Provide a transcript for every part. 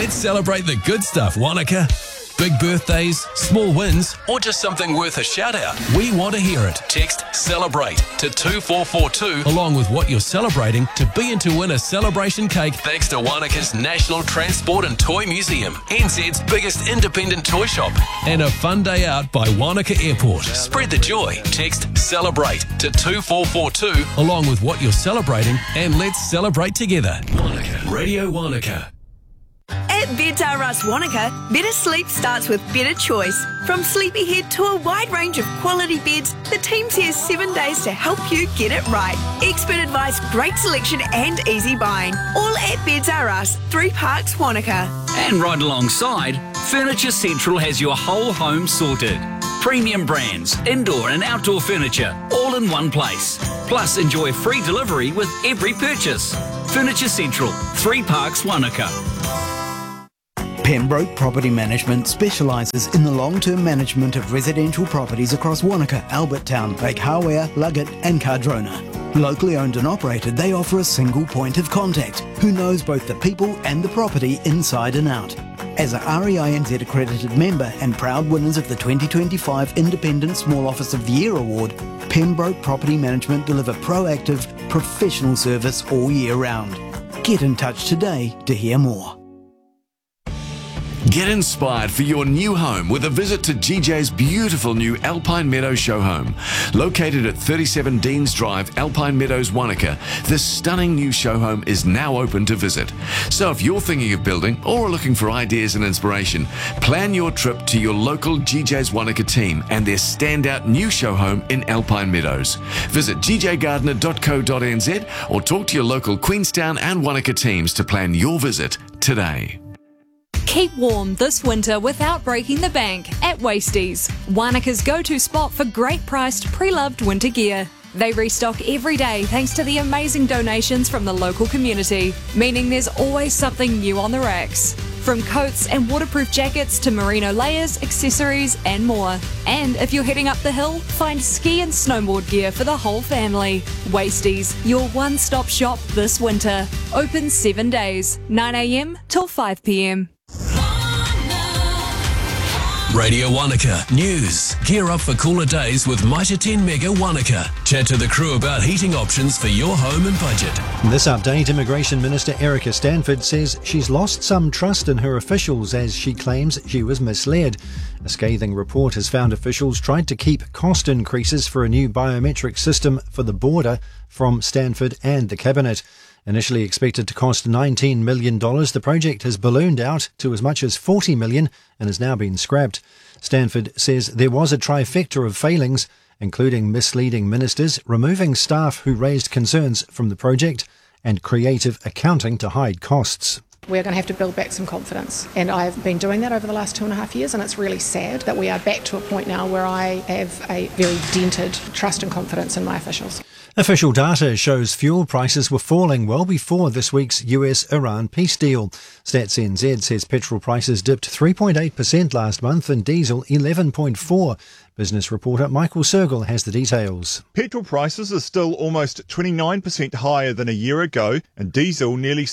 Let's celebrate the good stuff, Wanaka. Big birthdays, small wins, or just something worth a shout out. We want to hear it. Text CELEBRATE to 2442 along with what you're celebrating to be in to win a celebration cake thanks to Wanaka's National Transport and Toy Museum, NZ's biggest independent toy shop, and a fun day out by Wanaka Airport. Spread the joy. Text CELEBRATE to 2442 along with what you're celebrating and let's celebrate together. Wanaka. Radio Wanaka. At Beds R Us Wanaka, better sleep starts with better choice. From Sleepyhead to a wide range of quality beds, the team's here 7 days to help you get it right. Expert advice, great selection and easy buying. All at Beds R Us, 3 Parks, Wanaka. And right alongside, Furniture Central has your whole home sorted. Premium brands, indoor and outdoor furniture, all in one place. Plus, enjoy free delivery with every purchase. Furniture Central, 3 Parks, Wanaka. Pembroke Property Management specialises in the long-term management of residential properties across Wanaka, Albertown, Lake Hawea, Luggett and Cardrona. Locally owned and operated, they offer a single point of contact who knows both the people and the property inside and out. As a REINZ accredited member and proud winners of the 2025 Independent Small Office of the Year Award, Pembroke Property Management deliver proactive, professional service all year round. Get in touch today to hear more. Get inspired for your new home with a visit to GJ's beautiful new Alpine Meadows show home. Located at 37 Deans Drive, Alpine Meadows, Wanaka, this stunning new show home is now open to visit. So if you're thinking of building or are looking for ideas and inspiration, plan your trip to your local GJ's Wanaka team and their standout new show home in Alpine Meadows. Visit gjgardner.co.nz or talk to your local Queenstown and Wanaka teams to plan your visit today. Keep warm this winter without breaking the bank at Wasties, Wanaka's go-to spot for great priced pre-loved winter gear. They restock every day thanks to the amazing donations from the local community, meaning there's always something new on the racks. From coats and waterproof jackets to merino layers, accessories and more. And if you're heading up the hill, find ski and snowboard gear for the whole family. Wasties, your one-stop shop this winter. Open 7 days, 9 a.m. till 5 p.m. Radio Wanaka News. Gear up for cooler days with Mitre 10 Mega Wanaka. Chat to the crew about heating options for your home and budget. In this update, Immigration Minister Erica Stanford says she's lost some trust in her officials as she claims she was misled. A scathing report has found officials tried to keep cost increases for a new biometric system for the border from Stanford and the Cabinet. Initially expected to cost $19 million, the project has ballooned out to as much as $40 million and has now been scrapped. Stanford says there was a trifecta of failings, including misleading ministers, removing staff who raised concerns from the project, and creative accounting to hide costs. We're going to have to build back some confidence, and I've been doing that over the last 2.5 years, and it's really sad that we are back to a point now where I have a very dented trust and confidence in my officials. Official data shows fuel prices were falling well before this week's US-Iran peace deal. Stats NZ says petrol prices dipped 3.8% last month and diesel 11.4%. Business reporter Michael Sergel has the details. Petrol prices are still almost 29% higher than a year ago and diesel nearly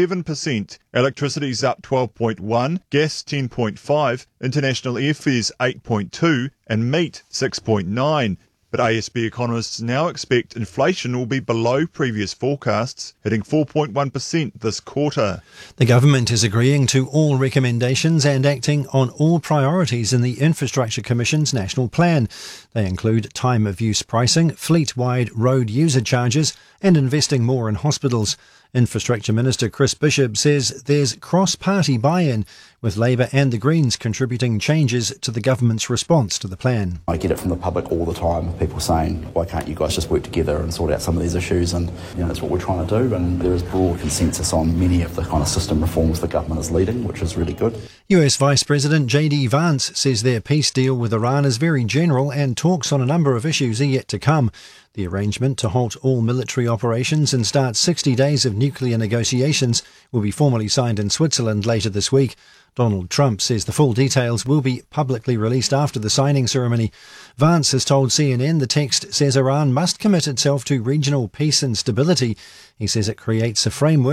77%. Electricity's up 12.1%, gas 10.5%, international airfares 8.2% and meat 6.9%. But ASB economists now expect inflation will be below previous forecasts, hitting 4.1% this quarter. The government is agreeing to all recommendations and acting on all priorities in the Infrastructure Commission's national plan. They include time of use pricing, fleet-wide road user charges and investing more in hospitals. Infrastructure Minister Chris Bishop says there's cross-party buy-in, with Labour and the Greens contributing changes to the government's response to the plan. I get it from the public all the time, people saying, why can't you guys just work together and sort out some of these issues? And that's what we're trying to do, and there is broad consensus on many of the kind of system reforms the government is leading, which is really good. US Vice President J.D. Vance says their peace deal with Iran is very general and talks on a number of issues are yet to come. The arrangement to halt all military operations and start 60 days of nuclear negotiations will be formally signed in Switzerland later this week. Donald Trump says the full details will be publicly released after the signing ceremony. Vance has told CNN the text says Iran must commit itself to regional peace and stability. He says it creates a framework,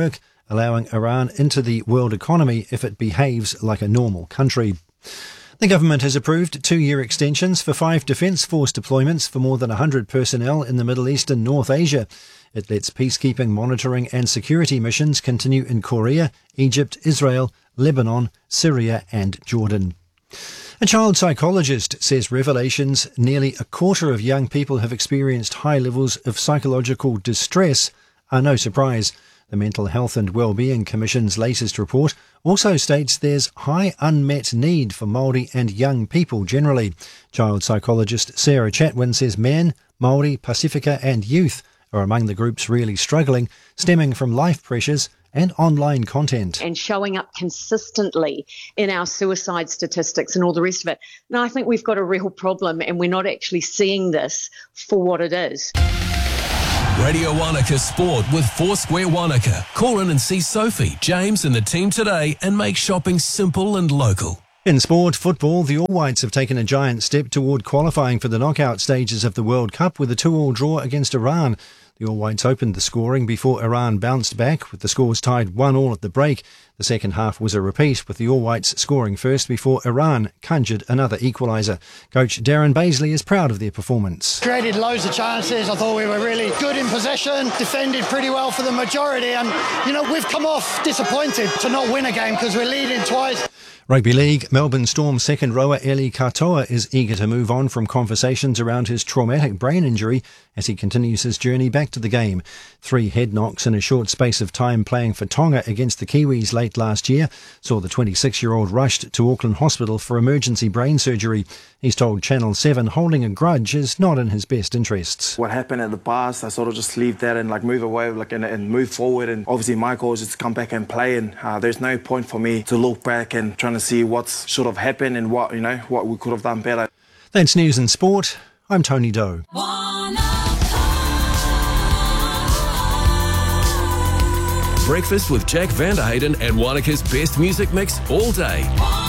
allowing Iran into the world economy if it behaves like a normal country. The government has approved 2-year extensions for 5 Defence Force deployments for more than 100 personnel in the Middle East and North Asia. It lets peacekeeping, monitoring and security missions continue in Korea, Egypt, Israel, Lebanon, Syria and Jordan. A child psychologist says revelations nearly a quarter of young people have experienced high levels of psychological distress are no surprise. The Mental Health and Wellbeing Commission's latest report also states there's high unmet need for Māori and young people generally. Child psychologist Sarah Chatwin says men, Māori, Pasifika and youth are among the groups really struggling, stemming from life pressures and online content. And showing up consistently in our suicide statistics and all the rest of it. Now, I think we've got a real problem and we're not actually seeing this for what it is. Radio Wanaka Sport with Foursquare Wanaka. Call in and see Sophie, James and the team today and make shopping simple and local. In sport, football, the All Whites have taken a giant step toward qualifying for the knockout stages of the World Cup with a 2-2 draw against Iran. The All Whites opened the scoring before Iran bounced back, with the scores tied 1-1 at the break. The second half was a repeat, with the All Whites scoring first before Iran conjured another equaliser. Coach Darren Baisley is proud of their performance. Created loads of chances. I thought we were really good in possession, defended pretty well for the majority, and, we've come off disappointed to not win a game because we're leading twice. Rugby League, Melbourne Storm second rower Eli Katoa is eager to move on from conversations around his traumatic brain injury as he continues his journey back to the game. 3 head knocks in a short space of time playing for Tonga against the Kiwis late last year saw the 26-year-old rushed to Auckland Hospital for emergency brain surgery. He's told Channel 7 holding a grudge is not in his best interests. What happened in the past, I sort of just leave that and move away and move forward. And obviously my goal is just to come back and play. And there's no point for me to look back and trying to see what's sort of happened and what we could have done better. That's news and sport. I'm Tony Doe. Breakfast with Jack Vanderheyden and Wanaka's best music mix all day.